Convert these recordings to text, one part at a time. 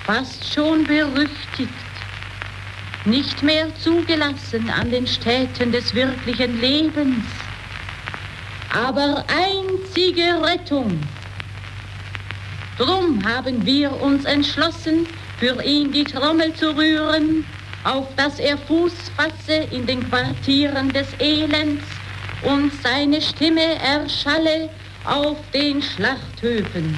fast schon berüchtigt, nicht mehr zugelassen an den Städten des wirklichen Lebens. Aber einzige Rettung. Drum haben wir uns entschlossen, für ihn die Trommel zu rühren, auf dass er Fuß fasse in den Quartieren des Elends und seine Stimme erschalle auf den Schlachthöfen.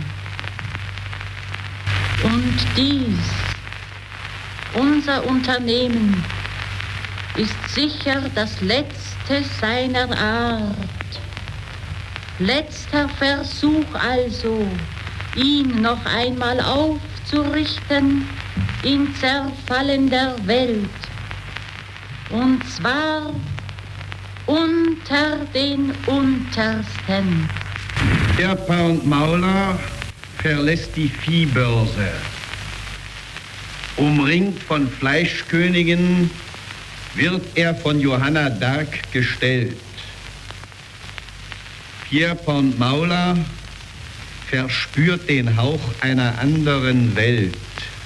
Und dies, unser Unternehmen, ist sicher das letzte seiner Art. Letzter Versuch also, ihn noch einmal aufzurichten in zerfallender Welt. Und zwar unter den Untersten. Der Pound Mauler verlässt die Viehbörse. Umringt von Fleischkönigen wird er von Johanna d'Arc gestellt. Pierpont Mauler verspürt den Hauch einer anderen Welt.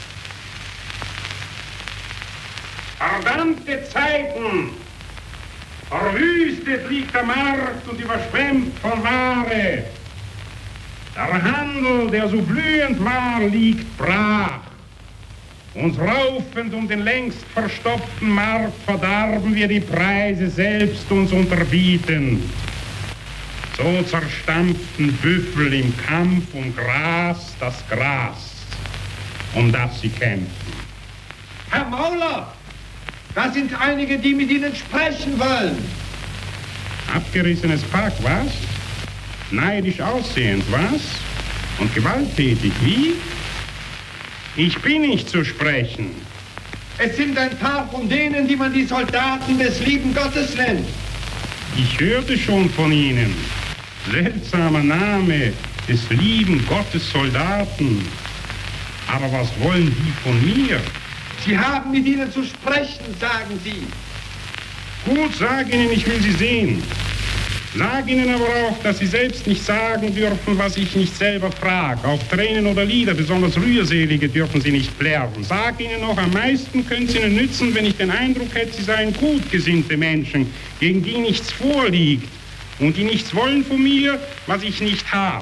Verdammte Zeiten! Verwüstet liegt der Markt und überschwemmt von Ware. Der Handel, der so blühend war, liegt brach. Uns raufend um den längst verstopften Markt verdarben wir die Preise selbst uns unterbieten. So zerstampften Büffel im Kampf um Gras das Gras, um das sie kämpfen. Herr Mauler, da sind einige, die mit Ihnen sprechen wollen. Abgerissenes Pack, was? Neidisch aussehend, was? Und gewalttätig, wie? Ich bin nicht zu sprechen. Es sind ein paar von denen, die man die Soldaten des lieben Gottes nennt. Ich hörte schon von ihnen. Seltsamer Name des lieben Gottes Soldaten. Aber was wollen die von mir? Sie haben mit ihnen zu sprechen, sagen sie. Gut, sag ihnen, ich will sie sehen. Sag ihnen aber auch, dass sie selbst nicht sagen dürfen, was ich nicht selber frage. Auch Tränen oder Lieder, besonders rührselige, dürfen sie nicht plärren. Sag ihnen noch, am meisten können sie ihnen nützen, wenn ich den Eindruck hätte, sie seien gutgesinnte Menschen, gegen die nichts vorliegt und die nichts wollen von mir, was ich nicht habe.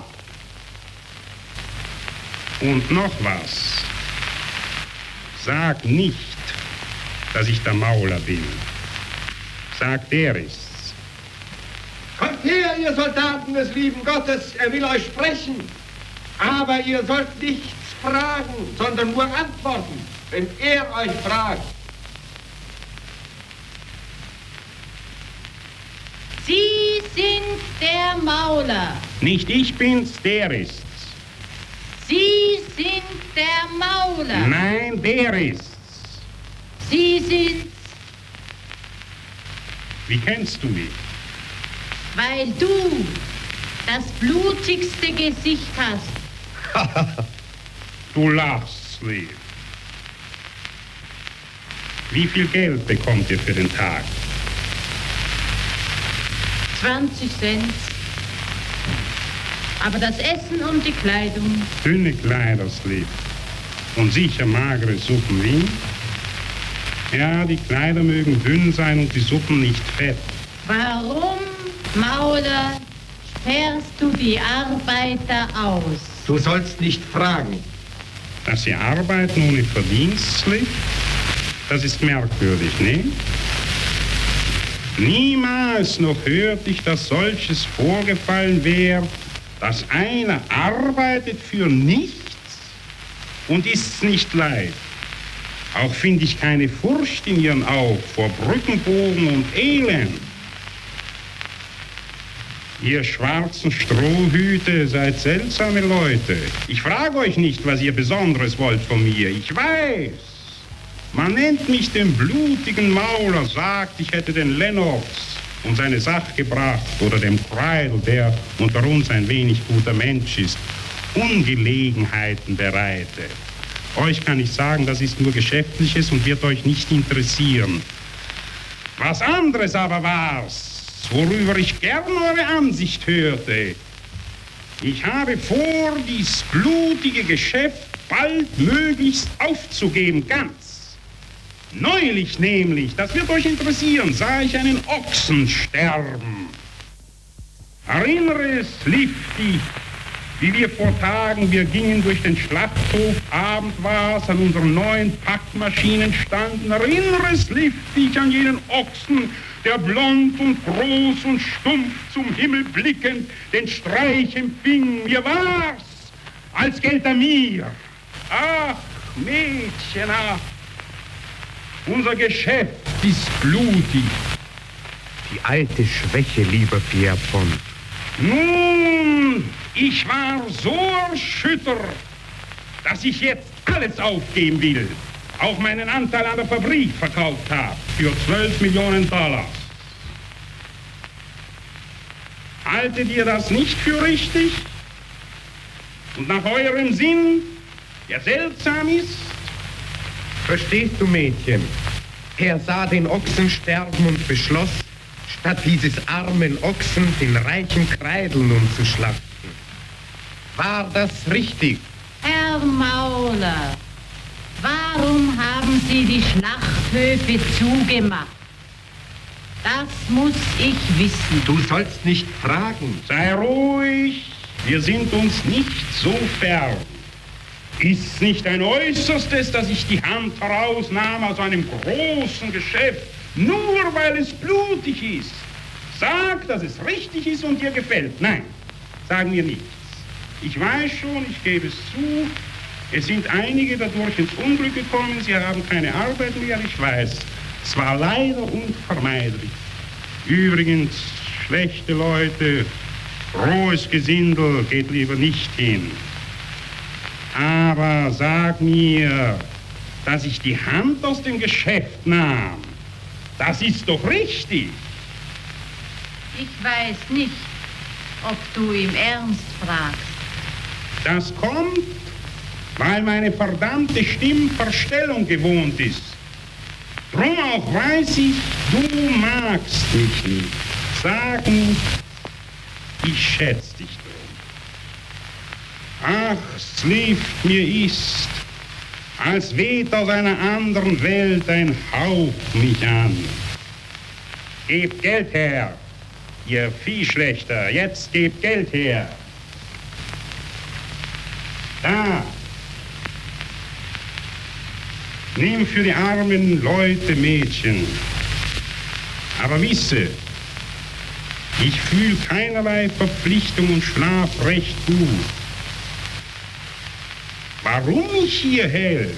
Und noch was. Sag nicht, dass ich der Mauler bin. Sag, der ist's. Kommt her, ihr Soldaten des lieben Gottes, er will euch sprechen. Aber ihr sollt nichts fragen, sondern nur antworten, wenn er euch fragt. Sie sind der Mauler. Nicht ich bin's, der ist's. Sie sind der Mauler. Nein, der ist's. Sie sind, Wie kennst du mich? weil du das blutigste Gesicht hast. Du lachst, Lieb. Wie viel Geld bekommt ihr für den Tag? 20 Cent. Aber das Essen und die Kleidung. Dünne Kleider, Lieb. Und sicher magere Suppen, wie? Ja, die Kleider mögen dünn sein und die Suppen nicht fett. Warum, Mauler, sperrst du die Arbeiter aus? Du sollst nicht fragen. Dass sie arbeiten ohne Verdienst, Lieb? Das ist merkwürdig, ne? Niemals noch hörte ich, dass solches vorgefallen wäre, dass einer arbeitet für nichts und ist's nicht leid. Auch finde ich keine Furcht in ihren Augen vor Brückenbogen und Elend. Ihr schwarzen Strohhüte seid seltsame Leute. Ich frage euch nicht, was ihr Besonderes wollt von mir. Ich weiß. Man nennt mich den blutigen Mauler, sagt, ich hätte den Lennox um seine Sache gebracht oder dem Kreidel, der unter uns ein wenig guter Mensch ist, Ungelegenheiten bereitet. Euch kann ich sagen, das ist nur Geschäftliches und wird euch nicht interessieren. Was anderes aber war's, worüber ich gern eure Ansicht hörte. Ich habe vor, dies blutige Geschäft baldmöglichst aufzugeben, ganz. Neulich nämlich, das wird euch interessieren, sah ich einen Ochsen sterben. Erinnere es, Lifti, wie wir vor Tagen, wir gingen durch den Schlachthof, Abend war's, an unseren neuen Packmaschinen standen. Erinnere es, Lifti, an jenen Ochsen, der blond und groß und stumpf zum Himmel blickend den Streich empfing. Mir war's, als gält er mir. Ach, Mädchen, ach, unser Geschäft ist blutig. Die alte Schwäche, lieber Pierpont. Nun, ich war so erschüttert, dass ich jetzt alles aufgeben will. Auch meinen Anteil an der Fabrik verkauft habe für 12 Millionen $. Haltet ihr das nicht für richtig? Und nach eurem Sinn, der seltsam ist? Verstehst du, Mädchen? Er sah den Ochsen sterben und beschloss, statt dieses armen Ochsen den reichen Kreidel nun zu schlachten. War das richtig? Herr Mauler, warum haben Sie die Schlachthöfe zugemacht? Das muss ich wissen. Du sollst nicht fragen. Sei ruhig, wir sind uns nicht so fern. Ist's nicht ein Äußerstes, dass ich die Hand herausnahm aus einem großen Geschäft, nur weil es blutig ist? Sag, dass es richtig ist und dir gefällt. Nein, sagen wir nichts. Ich weiß schon, ich gebe es zu, es sind einige dadurch ins Unglück gekommen, sie haben keine Arbeit mehr, ich weiß. Es war leider unvermeidlich. Übrigens, schlechte Leute, rohes Gesindel geht lieber nicht hin. Aber sag mir, dass ich die Hand aus dem Geschäft nahm, das ist doch richtig. Ich weiß nicht, ob du im Ernst fragst. Das kommt, weil meine verdammte Stimmverstellung gewohnt ist. Drum auch weiß ich, du magst mich nicht. Sag nicht, ich schätze dich drum. Ach, Slift, mir ist, als weht aus einer anderen Welt ein Hauch mich an. Gebt Geld her, ihr Viehschlechter, jetzt gebt Geld her. Da. Nimm für die armen Leute Mädchen. Aber wisse, ich fühle keinerlei Verpflichtung und schlaf recht gut. Warum ich hier helfe?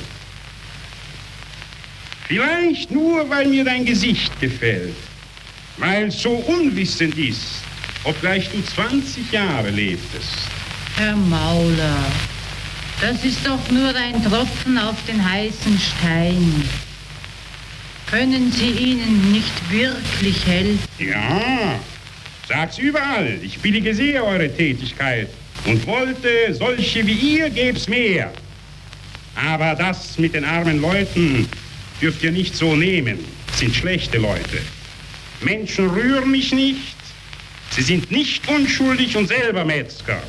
Vielleicht nur, weil mir dein Gesicht gefällt. Weil es so unwissend ist, obgleich du 20 Jahre lebtest. Herr Mauler, das ist doch nur ein Tropfen auf den heißen Stein. Können Sie ihnen nicht wirklich helfen? Ja, sag's überall. Ich billige sehr eure Tätigkeit und wollte, solche wie ihr gäb's mehr. Aber das mit den armen Leuten dürft ihr nicht so nehmen. Das sind schlechte Leute. Menschen rühren mich nicht. Sie sind nicht unschuldig und selber Metzger.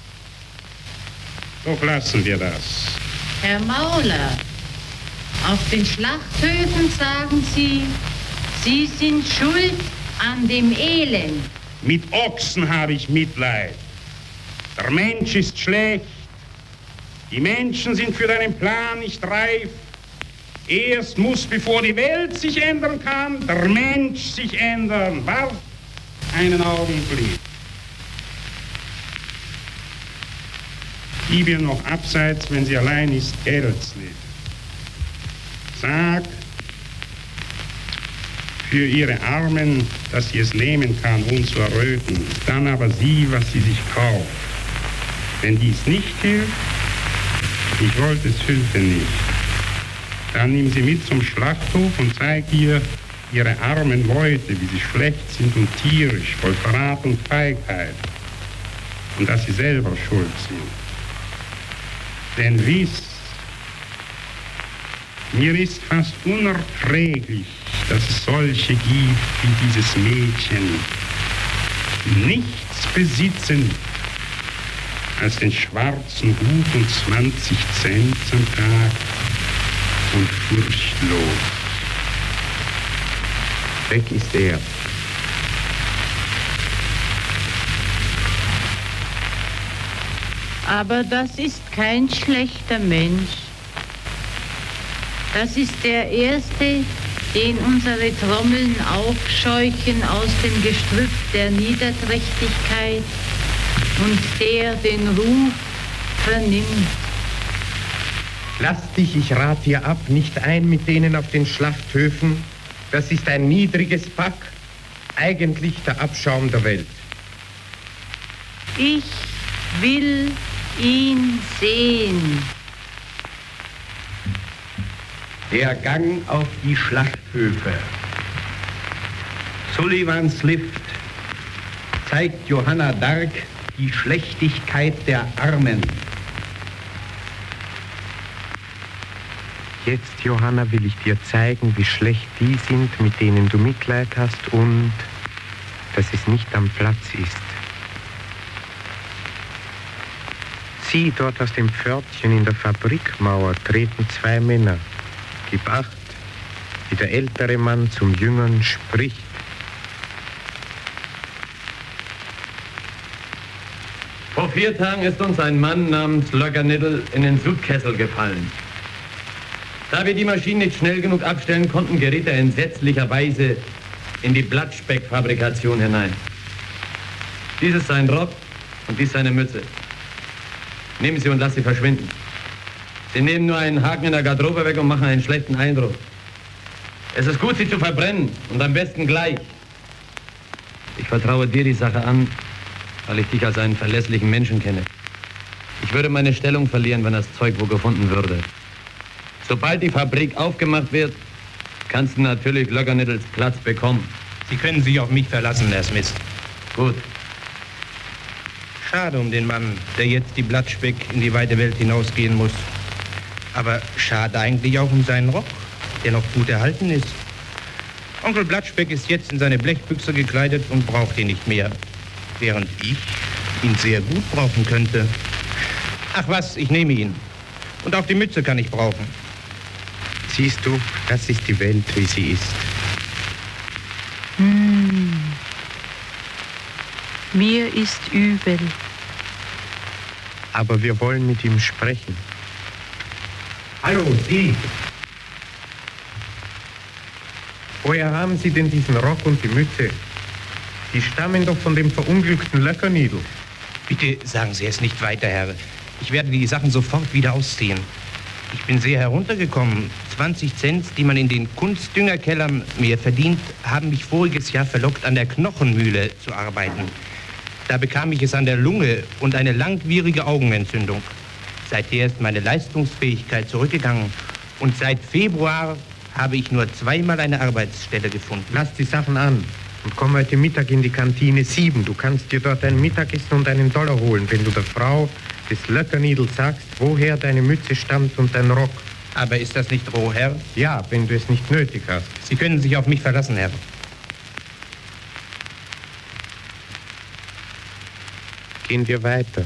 Doch lassen wir das. Herr Mauler, auf den Schlachthöfen sagen Sie, Sie sind schuld an dem Elend. Mit Ochsen habe ich Mitleid. Der Mensch ist schlecht. Die Menschen sind für deinen Plan nicht reif. Erst muss, bevor die Welt sich ändern kann, der Mensch sich ändern. Wart einen Augenblick. Gib ihr noch abseits, wenn sie allein ist, Geld. Sag für ihre Armen, dass sie es nehmen kann, ohne zu erröten. Dann aber sieh, was sie sich kauft. Wenn dies nicht hilft, ich wollte es hilfe nicht. Dann nimm sie mit zum Schlachthof und zeig ihr ihre armen Leute, wie sie schlecht sind und tierisch, voll Verrat und Feigheit. Und dass sie selber schuld sind. Denn wiss, mir ist fast unerträglich, dass es solche gibt wie dieses Mädchen, die nichts besitzen, als den schwarzen Hut und 20 Cent am Tag und furchtlos. Weg ist er. Aber das ist kein schlechter Mensch. Das ist der Erste, den unsere Trommeln aufscheuchen aus dem Gestrüpp der Niederträchtigkeit und der den Ruf vernimmt. Lass dich, ich rat dir ab, nicht ein mit denen auf den Schlachthöfen. Das ist ein niedriges Pack, eigentlich der Abschaum der Welt. Ich will ihn sehen. Der Gang auf die Schlachthöfe. Sullivans Lift zeigt Johanna Dark die Schlechtigkeit der Armen. Jetzt, Johanna, will ich dir zeigen, wie schlecht die sind, mit denen du Mitleid hast und dass es nicht am Platz ist. Sieh, dort aus dem Pförtchen in der Fabrikmauer treten 2 Männer. Gib Acht, wie der ältere Mann zum Jüngeren spricht. Vor 4 Tagen ist uns ein Mann namens Löckernittel in den Sudkessel gefallen. Da wir die Maschine nicht schnell genug abstellen konnten, geriet er entsetzlicherweise in die Blattspeckfabrikation hinein. Dies ist sein Rock und dies seine Mütze. Nehmen Sie und lassen Sie verschwinden. Sie nehmen nur einen Haken in der Garderobe weg und machen einen schlechten Eindruck. Es ist gut, Sie zu verbrennen und am besten gleich. Ich vertraue dir die Sache an, weil ich dich als einen verlässlichen Menschen kenne. Ich würde meine Stellung verlieren, wenn das Zeug wo gefunden würde. Sobald die Fabrik aufgemacht wird, kannst du natürlich Löckernittels Platz bekommen. Sie können sich auf mich verlassen, Herr Smith. Gut. Schade um den Mann, der jetzt die Blattspeck in die weite Welt hinausgehen muss. Aber schade eigentlich auch um seinen Rock, der noch gut erhalten ist. Onkel Blattspeck ist jetzt in seine Blechbüchse gekleidet und braucht ihn nicht mehr. Während ich ihn sehr gut brauchen könnte. Ach was, ich nehme ihn. Und auch die Mütze kann ich brauchen. Siehst du, das ist die Welt, wie sie ist. Mir ist übel. Aber wir wollen mit ihm sprechen. Hallo, Sie. Woher haben Sie denn diesen Rock und die Mütze? Die stammen doch von dem verunglückten Löckernidl. Bitte sagen Sie es nicht weiter, Herr. Ich werde die Sachen sofort wieder ausziehen. Ich bin sehr heruntergekommen. 20 Cent, die man in den Kunstdüngerkellern mehr verdient, haben mich voriges Jahr verlockt, an der Knochenmühle zu arbeiten. Da bekam ich es an der Lunge und eine langwierige Augenentzündung. Seither ist meine Leistungsfähigkeit zurückgegangen. Und seit Februar habe ich nur 2-mal eine Arbeitsstelle gefunden. Lass die Sachen an und komm heute Mittag in die Kantine 7. Du kannst dir dort ein Mittagessen und einen $1 holen, wenn du der Frau des Löckernidl sagst, woher deine Mütze stammt und dein Rock. Aber ist das nicht roh, Herr? Ja, wenn du es nicht nötig hast. Sie können sich auf mich verlassen, Herr. Gehen wir weiter.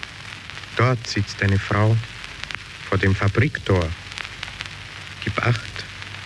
Dort sitzt eine Frau vor dem Fabriktor. Gib Acht.